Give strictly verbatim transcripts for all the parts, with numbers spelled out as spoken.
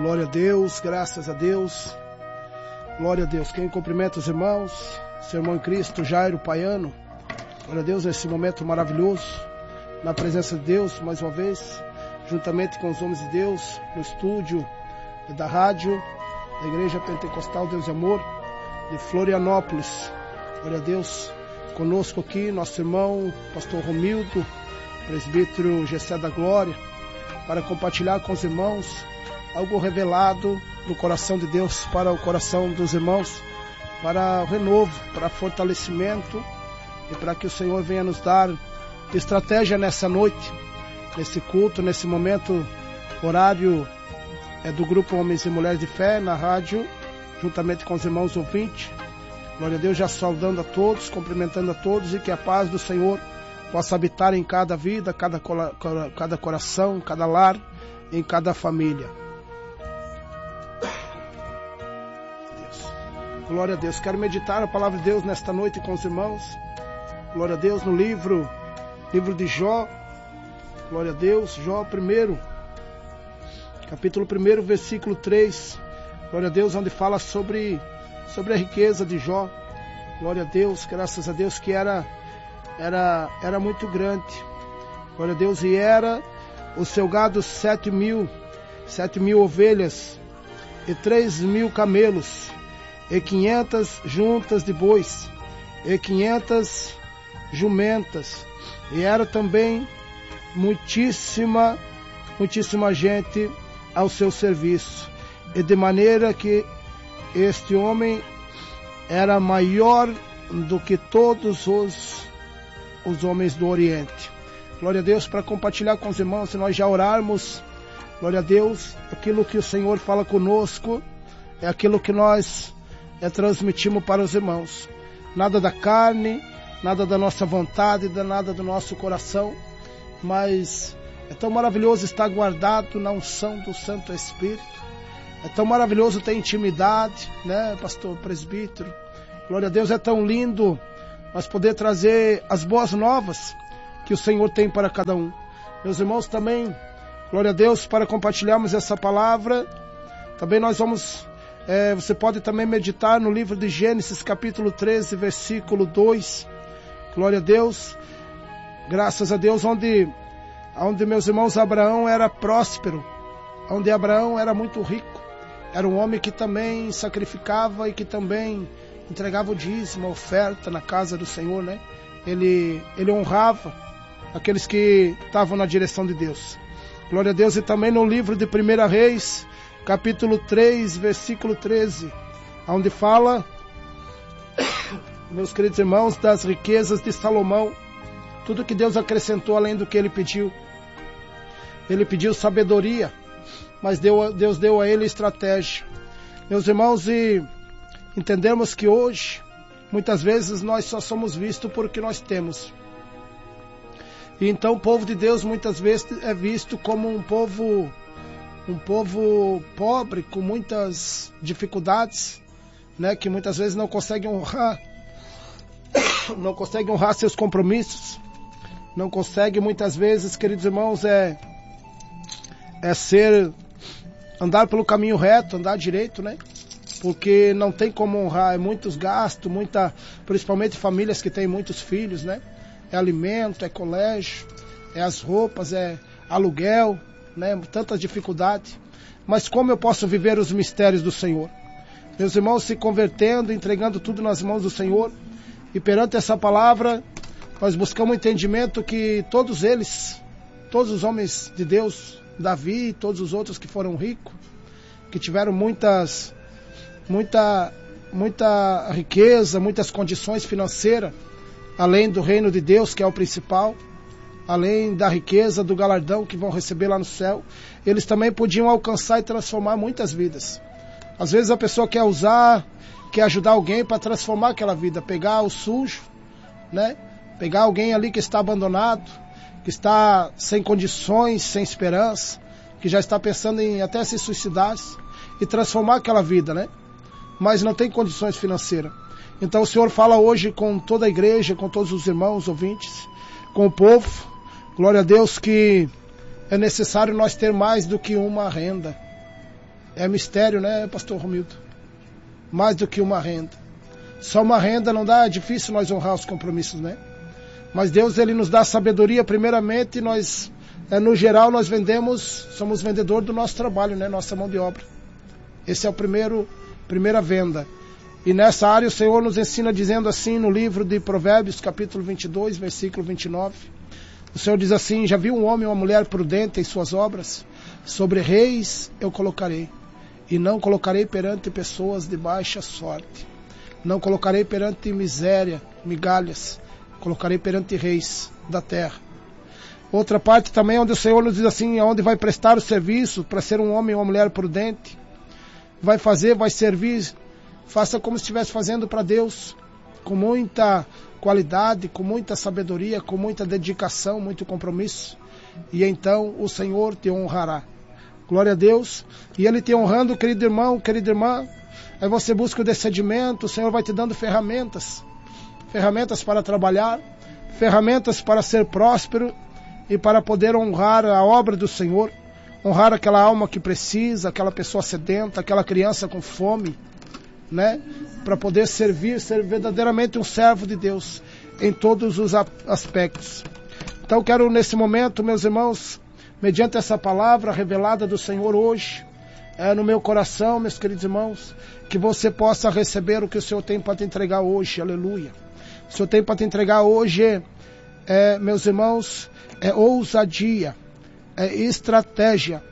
Glória a Deus, graças a Deus. Glória a Deus. Quem cumprimenta os irmãos, seu irmão em Cristo, Jairo Paiano. Glória a Deus nesse momento maravilhoso, na presença de Deus, mais uma vez, juntamente com os homens de Deus, no estúdio da rádio, da Igreja Pentecostal Deus e Amor, de Florianópolis. Glória a Deus, conosco aqui, nosso irmão, pastor Romildo, presbítero Gessé da Glória, para compartilhar com os irmãos algo revelado do coração de Deus para o coração dos irmãos, para o renovo, para fortalecimento e para que o Senhor venha nos dar estratégia nessa noite, nesse culto, nesse momento, horário é do grupo Homens e Mulheres de Fé, na rádio, juntamente com os irmãos ouvintes. Glória a Deus, já saudando a todos, cumprimentando a todos, e que a paz do Senhor possa habitar em cada vida, cada, cada coração, cada lar, em cada família. Deus. Glória a Deus. Quero meditar a palavra de Deus nesta noite com os irmãos. Glória a Deus, no livro, livro de Jó. Glória a Deus, Jó primeiro, capítulo primeiro, versículo três. Glória a Deus, onde fala sobre, sobre a riqueza de Jó. Glória a Deus, graças a Deus que era, era, era muito grande. Glória a Deus, e era o seu gado sete mil, sete mil ovelhas, e três mil camelos, e quinhentas juntas de bois, e quinhentas jumentas, e era também muitíssima, muitíssima gente ao seu serviço, e de maneira que este homem era maior do que todos os, os homens do Oriente. Glória a Deus, para compartilhar com os irmãos, se nós já orarmos, glória a Deus, aquilo que o Senhor fala conosco, é aquilo que nós é, transmitimos para os irmãos. Nada da carne, nada da nossa vontade, nada do nosso coração, mas é tão maravilhoso estar guardado na unção do Santo Espírito. É tão maravilhoso ter intimidade, né, pastor, presbítero? Glória a Deus, é tão lindo nós poder trazer as boas novas que o Senhor tem para cada um. Meus irmãos, também, glória a Deus, para compartilharmos essa palavra, também nós vamos, é, você pode também meditar no livro de Gênesis, capítulo treze, versículo dois. Glória a Deus, graças a Deus, onde, onde meus irmãos, Abraão era próspero, onde Abraão era muito rico. Era um homem que também sacrificava e que também entregava o dízimo, a oferta na casa do Senhor, né? Ele, ele honrava aqueles que estavam na direção de Deus. Glória a Deus. E também no livro de primeira Reis, capítulo três, versículo treze, onde fala, meus queridos irmãos, das riquezas de Salomão, tudo que Deus acrescentou além do que ele pediu. Ele pediu sabedoria, mas Deus deu a ele estratégia. Meus irmãos, e entendemos que hoje, muitas vezes, nós só somos vistos por o que nós temos. E então o povo de Deus muitas vezes é visto como um povo, um povo pobre, com muitas dificuldades, né, que muitas vezes não consegue honrar, não consegue honrar seus compromissos, não consegue muitas vezes, queridos irmãos, é, é ser... andar pelo caminho reto, andar direito, né? Porque não tem como honrar, é muitos gastos, muita, principalmente famílias que têm muitos filhos, né? É alimento, é colégio, é as roupas, é aluguel, né? Tantas dificuldades. Mas como eu posso viver os mistérios do Senhor? Meus irmãos, se convertendo, entregando tudo nas mãos do Senhor, e perante essa palavra, nós buscamos um entendimento que todos eles, todos os homens de Deus, Davi e todos os outros que foram ricos, que tiveram muitas, muita, muita riqueza, muitas condições financeiras, além do reino de Deus, que é o principal, além da riqueza, do galardão que vão receber lá no céu, eles também podiam alcançar e transformar muitas vidas. Às vezes a pessoa quer usar, quer ajudar alguém para transformar aquela vida, pegar o sujo, né? Pegar alguém ali que está abandonado, que está sem condições, sem esperança, que já está pensando em até se suicidar, e transformar aquela vida, né? Mas não tem condições financeiras. Então o Senhor fala hoje com toda a igreja, com todos os irmãos, ouvintes, com o povo, glória a Deus, que é necessário nós ter mais do que uma renda. É mistério, né, pastor Romildo? Mais do que uma renda. Só uma renda não dá, é difícil nós honrar os compromissos, né? Mas Deus, Ele nos dá sabedoria, primeiramente, nós, é, no geral, nós vendemos, somos vendedor do nosso trabalho, né? Nossa mão de obra. Esse é o primeiro, primeira venda. E nessa área o Senhor nos ensina dizendo assim, no livro de Provérbios, capítulo vinte e dois, versículo vinte e nove. O Senhor diz assim: já viu um homem ou uma mulher prudente em suas obras? Sobre reis eu colocarei, e não colocarei perante pessoas de baixa sorte. Não colocarei perante miséria, migalhas, colocarei perante reis da terra. Outra parte também onde o Senhor nos diz assim, onde vai prestar o serviço para ser um homem ou uma mulher prudente, vai fazer, vai servir, faça como se estivesse fazendo para Deus, com muita qualidade, com muita sabedoria, com muita dedicação, muito compromisso, e então o Senhor te honrará. Glória a Deus. E Ele te honrando, querido irmão, querida irmã, aí você busca o discernimento, o Senhor vai te dando ferramentas, ferramentas para trabalhar, ferramentas para ser próspero e para poder honrar a obra do Senhor, honrar aquela alma que precisa, aquela pessoa sedenta, aquela criança com fome, né? Para poder servir, ser verdadeiramente um servo de Deus em todos os aspectos. Então quero nesse momento, meus irmãos, mediante essa palavra revelada do Senhor hoje, é, no meu coração, meus queridos irmãos, que você possa receber o que o Senhor tem para te entregar hoje, aleluia. O Senhor tem para te entregar hoje, é, meus irmãos, é ousadia, é estratégia,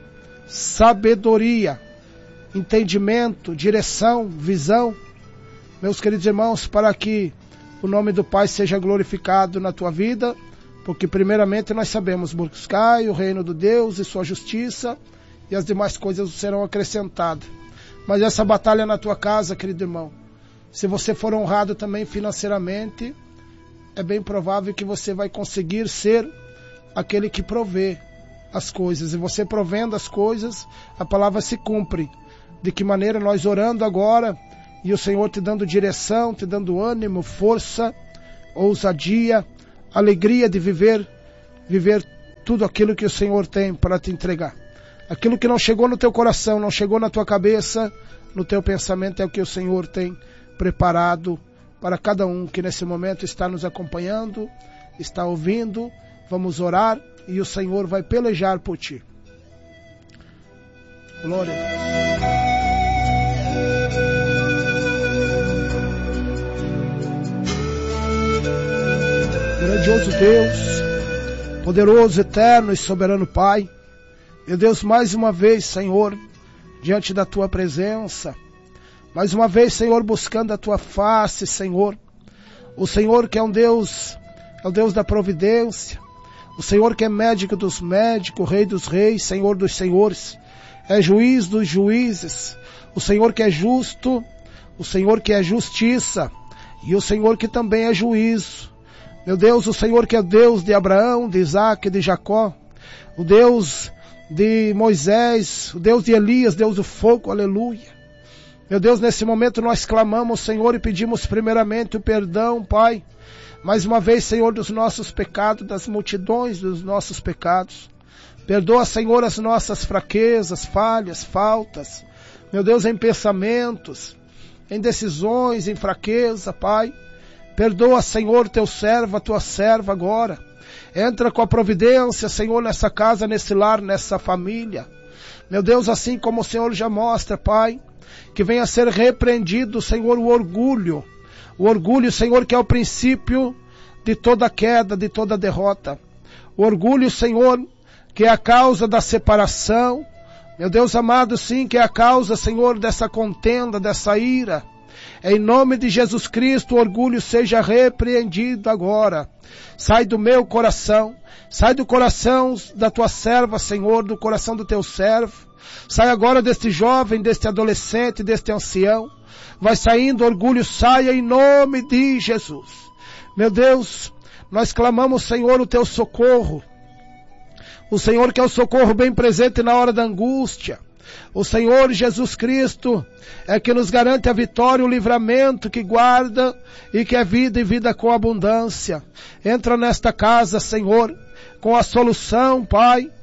sabedoria, entendimento, direção, visão, meus queridos irmãos, para que o nome do Pai seja glorificado na tua vida, porque primeiramente nós sabemos, buscai o reino do Deus e sua justiça, e as demais coisas serão acrescentadas. Mas essa batalha é na tua casa, querido irmão. Se você for honrado também financeiramente, é bem provável que você vai conseguir ser aquele que provê as coisas. E você provendo as coisas, a palavra se cumpre. De que maneira nós orando agora, e o Senhor te dando direção, te dando ânimo, força, ousadia, alegria de viver, viver tudo aquilo que o Senhor tem para te entregar. Aquilo que não chegou no teu coração, não chegou na tua cabeça, no teu pensamento, é o que o Senhor tem preparado para cada um que nesse momento está nos acompanhando, está ouvindo. Vamos orar e o Senhor vai pelejar por ti. Glória a Deus. Grandioso Deus, poderoso, eterno e soberano Pai, meu Deus, mais uma vez, Senhor, diante da Tua presença, mais uma vez, Senhor, buscando a Tua face, Senhor, o Senhor que é um Deus, é o Deus da providência, o Senhor que é médico dos médicos, Rei dos reis, Senhor dos senhores, é juiz dos juízes, o Senhor que é justo, o Senhor que é justiça, e o Senhor que também é juízo. Meu Deus, o Senhor que é Deus de Abraão, de Isaac, de Jacó, o Deus de Moisés, o Deus de Elias, Deus do fogo, aleluia. Meu Deus, nesse momento nós clamamos, Senhor, e pedimos primeiramente o perdão, Pai, mais uma vez, Senhor, dos nossos pecados, das multidões dos nossos pecados. Perdoa, Senhor, as nossas fraquezas, falhas, faltas, meu Deus, em pensamentos, em decisões, em fraqueza, Pai. Perdoa, Senhor, teu servo, a tua serva agora. Entra com a providência, Senhor, nessa casa, nesse lar, nessa família. Meu Deus, assim como o Senhor já mostra, Pai, que venha a ser repreendido, Senhor, o orgulho. O orgulho, Senhor, que é o princípio de toda queda, de toda derrota. O orgulho, Senhor, que é a causa da separação. Meu Deus amado, sim, que é a causa, Senhor, dessa contenda, dessa ira. Em nome de Jesus Cristo, o orgulho seja repreendido agora. Sai do meu coração, sai do coração da tua serva, Senhor, do coração do teu servo. Sai agora deste jovem, deste adolescente, deste ancião. Vai saindo, orgulho saia em nome de Jesus. Meu Deus, nós clamamos, Senhor, o teu socorro. O Senhor que é o socorro bem presente na hora da angústia. O Senhor Jesus Cristo é que nos garante a vitória, o livramento, que guarda e que é vida e vida com abundância. Entra nesta casa, Senhor, com a solução, Pai.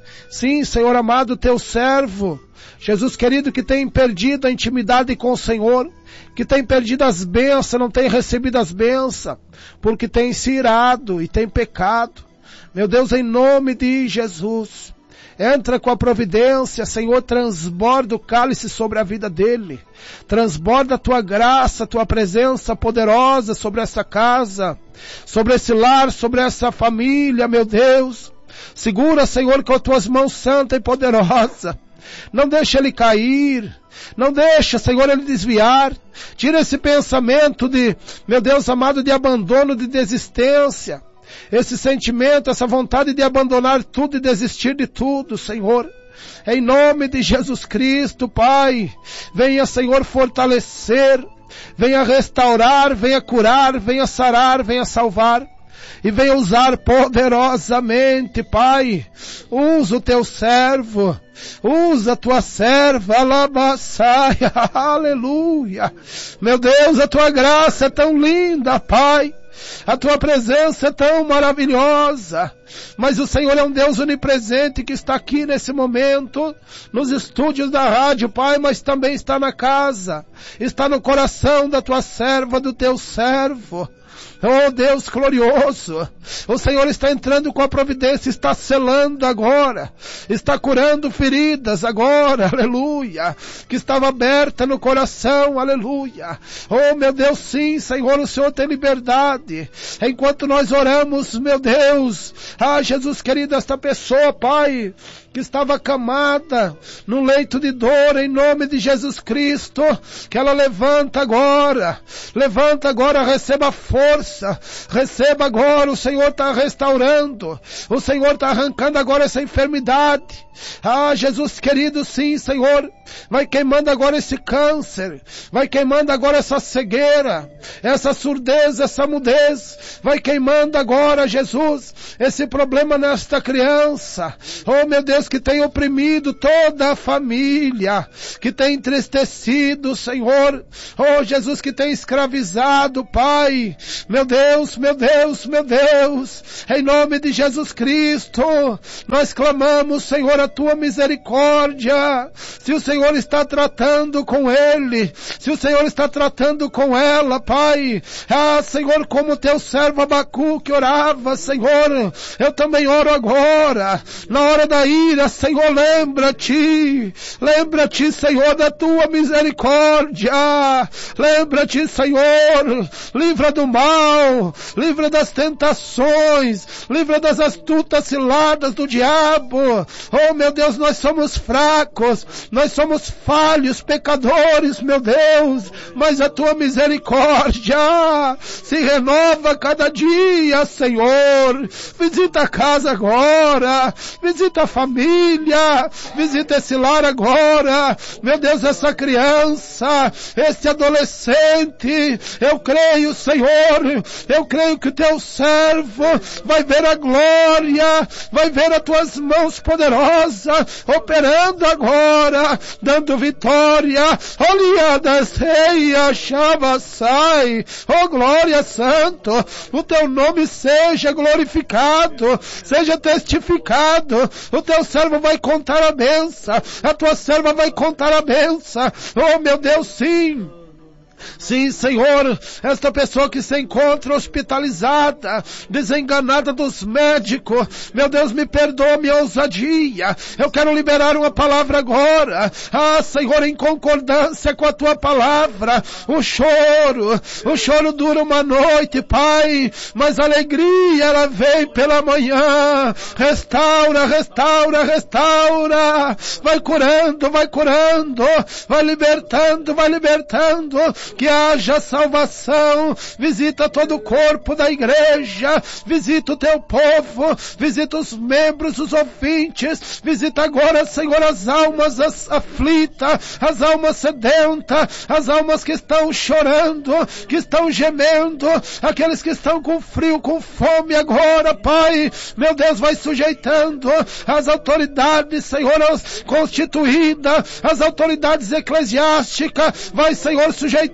Sim, Senhor amado, teu servo, Jesus querido, que tem perdido a intimidade com o Senhor, que tem perdido as bênçãos, não tem recebido as bênçãos, porque tem se irado e tem pecado. Meu Deus, em nome de Jesus, entra com a providência, Senhor, transborda o cálice sobre a vida dele, transborda a tua graça, a tua presença poderosa sobre essa casa, sobre esse lar, sobre essa família, meu Deus. Segura, Senhor, com as tuas mãos santa e poderosa. Não deixa ele cair. Não deixa, Senhor, ele desviar. Tira esse pensamento de, meu Deus amado, de abandono, de desistência. Esse sentimento, essa vontade de abandonar tudo e desistir de tudo, Senhor. Em nome de Jesus Cristo, Pai. Venha, Senhor, fortalecer. Venha restaurar, venha curar, venha sarar, venha salvar. E venha usar poderosamente, Pai. Usa o teu servo. Usa a tua serva. Alabaçaia. Aleluia. Meu Deus, a tua graça é tão linda, Pai. A tua presença é tão maravilhosa. Mas o Senhor é um Deus onipresente que está aqui nesse momento, nos estúdios da rádio, Pai, mas também está na casa. Está no coração da tua serva, do teu servo. Oh Deus glorioso, o Senhor está entrando com a providência, está selando agora, está curando feridas agora, aleluia, que estava aberta no coração, aleluia. Oh meu Deus, sim, Senhor, o Senhor tem liberdade, enquanto nós oramos, meu Deus. Ah, Jesus querido, esta pessoa, Pai, que estava acamada num leito de dor, em nome de Jesus Cristo, que ela levanta agora, levanta agora, receba força, receba agora, o Senhor está restaurando, o Senhor está arrancando agora essa enfermidade. Ah, Jesus querido, sim, Senhor, vai queimando agora esse câncer, vai queimando agora essa cegueira, essa surdez, essa mudez, vai queimando agora, Jesus, esse problema nesta criança. Oh meu Deus, que tem oprimido toda a família, que tem entristecido, Senhor. Oh Jesus, que tem escravizado, Pai. Meu Deus, meu Deus, meu Deus, em nome de Jesus Cristo, nós clamamos, Senhor, a tua misericórdia. Se o Senhor está tratando com ele, se o Senhor está tratando com ela, Pai, ah, Senhor, como teu servo Abacuque orava, Senhor, eu também oro agora, na hora da ira, Senhor, lembra-te, lembra-te, Senhor, da tua misericórdia, lembra-te, Senhor, livra do mal, livra das tentações, livra das astutas ciladas do diabo. Oh meu Deus, nós somos fracos, nós somos falhos, pecadores, meu Deus, mas a tua misericórdia se renova cada dia, Senhor. Visita a casa agora, visita a família, visita esse lar agora, meu Deus, essa criança, esse adolescente, eu creio, Senhor, eu creio que teu servo vai ver a glória, vai ver as tuas mãos poderosas, operando agora, dando vitória. Oliadas reia chavassai, oh glória santo, o teu nome seja glorificado, seja testificado, o teu servo vai contar a benção, a tua serva vai contar a benção. Oh meu Deus, sim. Sim, Senhor, esta pessoa que se encontra hospitalizada, desenganada dos médicos, meu Deus, me perdoa minha ousadia, eu quero liberar uma palavra agora. Ah, Senhor, em concordância com a tua palavra, o choro, o choro dura uma noite, Pai, mas a alegria ela vem pela manhã. Restaura, restaura, restaura, vai curando, vai curando, vai libertando, vai libertando, que haja salvação. Visita todo o corpo da igreja, visita o teu povo, visita os membros, os ouvintes, visita agora, Senhor, as almas aflitas, as almas sedentas, as almas que estão chorando, que estão gemendo, aqueles que estão com frio, com fome agora, Pai, meu Deus, vai sujeitando as autoridades, Senhor, as constituídas, as autoridades eclesiásticas, vai, Senhor, sujeitando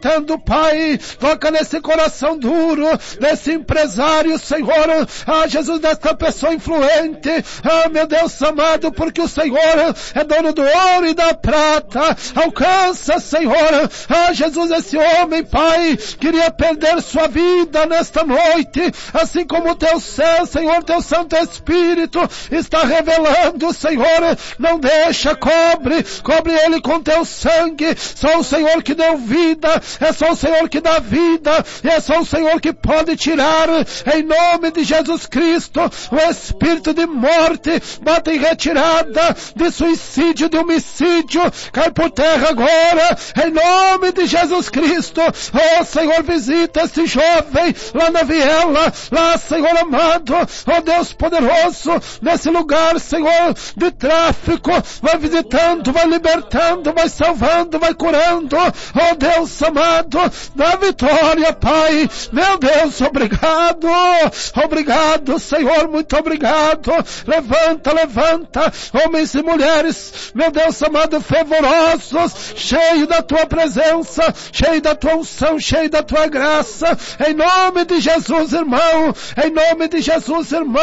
levantando, Pai, toca nesse coração duro, nesse empresário, Senhor, ah, Jesus, desta pessoa influente, ah, meu Deus amado, porque o Senhor é dono do ouro e da prata, alcança, Senhor, ah, Jesus, esse homem, Pai, queria perder sua vida nesta noite, assim como o teu céu, Senhor, teu Santo Espírito está revelando, Senhor, não deixa, cobre, cobre ele com teu sangue, só o Senhor que deu vida, é só o Senhor que dá vida, e é só o Senhor que pode tirar, em nome de Jesus Cristo, o espírito de morte, bate em retirada, de suicídio, de homicídio, cai por terra agora, em nome de Jesus Cristo. Oh Senhor, visita esse jovem lá na viela, lá, Senhor amado, oh Deus poderoso, nesse lugar, Senhor, de tráfico, vai visitando, vai libertando, vai salvando, vai curando, oh Deus amado, dá vitória, Pai, meu Deus, obrigado, obrigado, Senhor, muito obrigado, levanta, levanta, homens e mulheres, meu Deus amado, fervorosos, cheio da tua presença, cheio da tua unção, cheio da tua graça, em nome de Jesus, irmão, em nome de Jesus, irmã,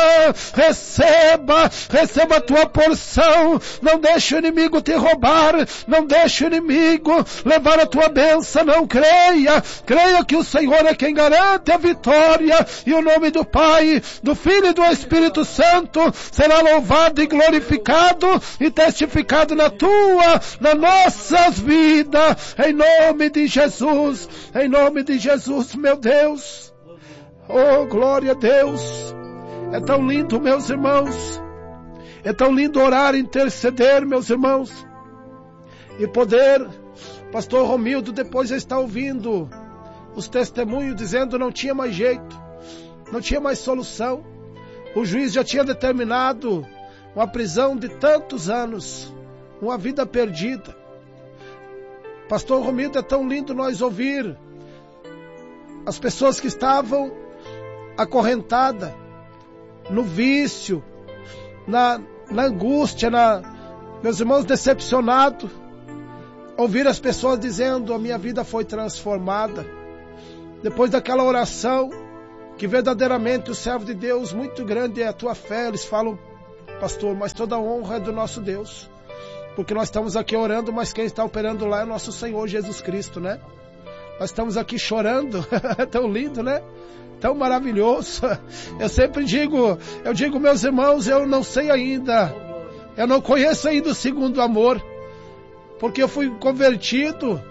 receba, receba a tua porção, não deixe o inimigo te roubar, não deixe o inimigo levar a tua bênção, não creia, creia que o Senhor é quem garante a vitória, e o nome do Pai, do Filho e do Espírito Santo será louvado e glorificado e testificado na tua, nas nossas vidas, em nome de Jesus, em nome de Jesus, meu Deus. Oh, glória a Deus. É tão lindo, meus irmãos, é tão lindo orar, interceder, meus irmãos, e poder, pastor Romildo, depois está ouvindo os testemunhos dizendo não tinha mais jeito, não tinha mais solução, o juiz já tinha determinado uma prisão de tantos anos, uma vida perdida. Pastor Romildo, é tão lindo nós ouvir as pessoas que estavam acorrentadas no vício, na, na angústia, na, meus irmãos, decepcionados, ouvir as pessoas dizendo, a minha vida foi transformada, depois daquela oração, que verdadeiramente o servo de Deus, muito grande é a tua fé, eles falam, pastor, mas toda a honra é do nosso Deus, porque nós estamos aqui orando, mas quem está operando lá é o nosso Senhor Jesus Cristo, né? Nós estamos aqui chorando, é tão lindo, né? Tão maravilhoso. Eu sempre digo, eu digo, meus irmãos, eu não sei ainda, eu não conheço ainda o segundo amor, porque eu fui convertido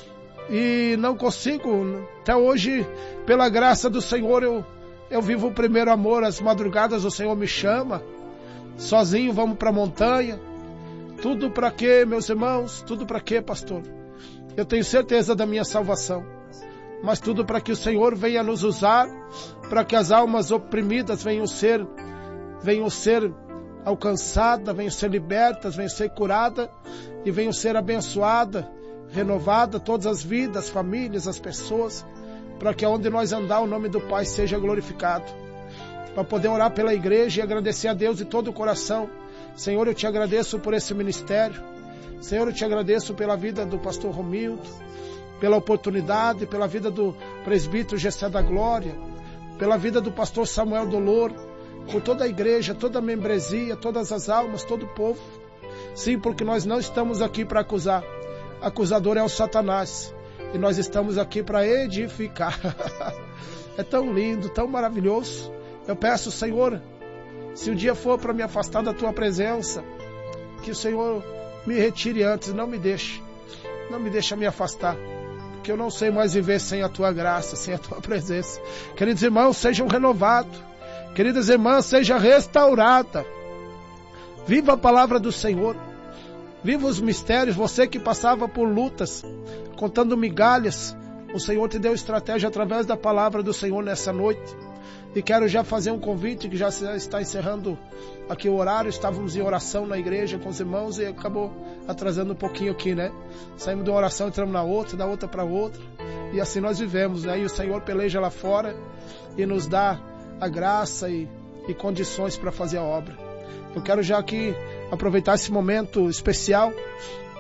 e não consigo, até hoje, pela graça do Senhor, eu, eu vivo o primeiro amor. As madrugadas o Senhor me chama, sozinho vamos para a montanha, tudo para quê, meus irmãos? Tudo para quê, pastor? Eu tenho certeza da minha salvação, mas tudo para que o Senhor venha nos usar, para que as almas oprimidas venham ser, venham ser alcançadas, venham ser libertas, venham ser curadas e venham ser abençoadas, renovadas, todas as vidas, as famílias, as pessoas, para que onde nós andar o nome do Pai seja glorificado, para poder orar pela igreja e agradecer a Deus de todo o coração. Senhor, eu te agradeço por esse ministério, Senhor, eu te agradeço pela vida do pastor Romildo, pela oportunidade, pela vida do presbítero Gessé da Glória, pela vida do pastor Samuel Dolor, por toda a igreja, toda a membresia, todas as almas, todo o povo. Sim, porque nós não estamos aqui para acusar, acusador é o Satanás, e nós estamos aqui para edificar. É tão lindo, tão maravilhoso. Eu peço, Senhor, se o dia for para me afastar da tua presença, que o Senhor me retire antes, não me deixe, não me deixe me afastar, porque eu não sei mais viver sem a tua graça, sem a tua presença. Queridos irmãos, sejam renovados, queridas irmãs, seja restaurada, viva a palavra do Senhor, viva os mistérios. Você que passava por lutas, contando migalhas, o Senhor te deu estratégia através da palavra do Senhor nessa noite. E quero já fazer um convite, que já está encerrando aqui o horário. Estávamos em oração na igreja com os irmãos e acabou atrasando um pouquinho aqui, né? Saímos de uma oração, entramos na outra, da outra para outra. E assim nós vivemos, né? E o Senhor peleja lá fora e nos dá a graça e, e condições para fazer a obra. Eu quero já aqui aproveitar esse momento especial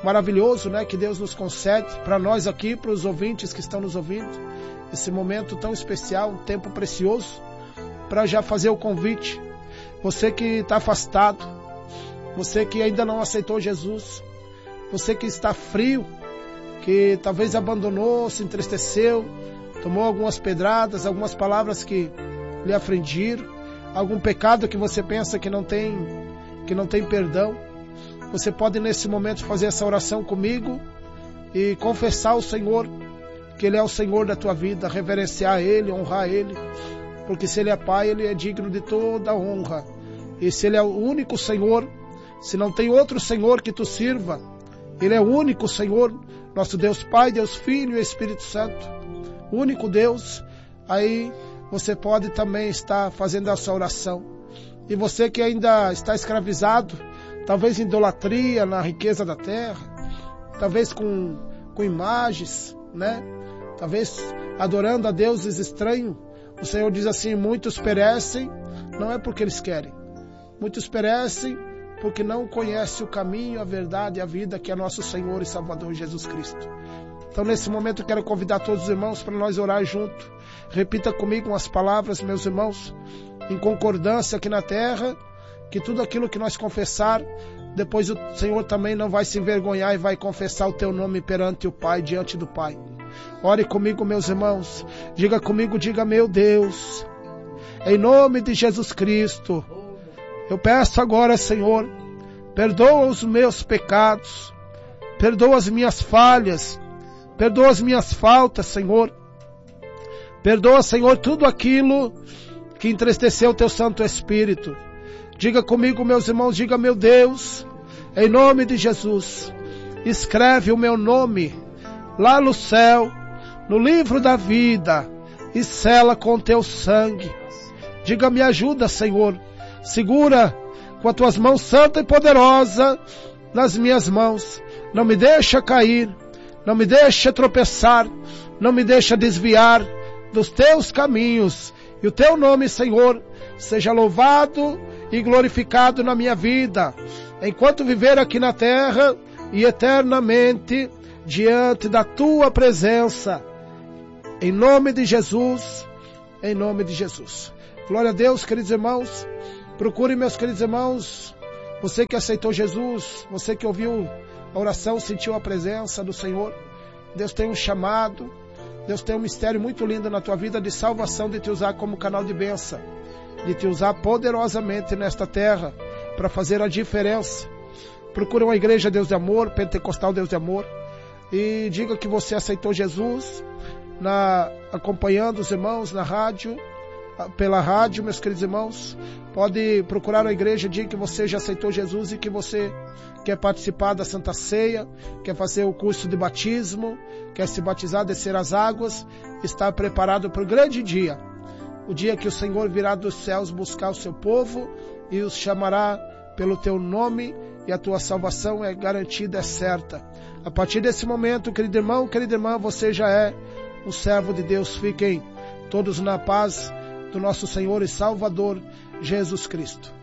maravilhoso, né, que Deus nos concede para nós aqui, para os ouvintes que estão nos ouvindo, esse momento tão especial, um tempo precioso, para já fazer o convite. Você que está afastado, você que ainda não aceitou Jesus, você que está frio, que talvez abandonou, se entristeceu, tomou algumas pedradas, algumas palavras que lhe afligiram, algum pecado que você pensa que não tem, que não tem perdão. Você pode nesse momento fazer essa oração comigo e confessar ao Senhor que Ele é o Senhor da tua vida, reverenciar Ele, honrar Ele, porque se Ele é Pai, Ele é digno de toda a honra. E se Ele é o único Senhor, se não tem outro Senhor que tu sirva, Ele é o único Senhor, nosso Deus Pai, Deus Filho e Espírito Santo, o único Deus. Aí você pode também estar fazendo essa oração. E você que ainda está escravizado, talvez em idolatria, na riqueza da terra, talvez com, com imagens, né? Talvez adorando a deuses estranhos. O Senhor diz assim: muitos perecem, não é porque eles querem. Muitos perecem porque não conhecem o caminho, a verdade e a vida, que é nosso Senhor e Salvador Jesus Cristo. Então nesse momento eu quero convidar todos os irmãos para nós orar junto. Repita comigo umas palavras, meus irmãos, em concordância aqui na terra, que tudo aquilo que nós confessar, depois o Senhor também não vai se envergonhar e vai confessar o teu nome perante o Pai, diante do Pai. Ore comigo, meus irmãos. Diga comigo, diga: meu Deus, em nome de Jesus Cristo, eu peço agora, Senhor, perdoa os meus pecados, perdoa as minhas falhas, perdoa as minhas faltas, Senhor. Perdoa, Senhor, tudo aquilo que entristeceu o teu Santo Espírito. Diga comigo, meus irmãos, diga: meu Deus, em nome de Jesus, escreve o meu nome lá no céu, no livro da vida, e sela com teu sangue. Diga: me ajuda, Senhor, segura com as tuas mãos santa e poderosa nas minhas mãos, não me deixa cair, não me deixa tropeçar, não me deixa desviar dos teus caminhos, e o teu nome, Senhor, seja louvado e glorificado na minha vida, enquanto viver aqui na terra e eternamente diante da tua presença, em nome de Jesus, em nome de Jesus. Glória a Deus, queridos irmãos. Procure, meus queridos irmãos, você que aceitou Jesus, você que ouviu a oração, sentiu a presença do Senhor. Deus tem um chamado, Deus tem um mistério muito lindo na tua vida de salvação, de te usar como canal de bênção, de te usar poderosamente nesta terra para fazer a diferença. Procure uma igreja Deus de amor, pentecostal Deus de amor, e diga que você aceitou Jesus, na, acompanhando os irmãos na rádio, pela rádio, meus queridos irmãos. Pode procurar a igreja, diga que você já aceitou Jesus e que você quer participar da Santa Ceia, quer fazer o curso de batismo, quer se batizar, descer as águas, está preparado para o grande dia, o dia que o Senhor virá dos céus buscar o seu povo e os chamará pelo teu nome, e a tua salvação é garantida, é certa. A partir desse momento, querido irmão, querida irmã, você já é um servo de Deus. Fiquem todos na paz do nosso Senhor e Salvador Jesus Cristo.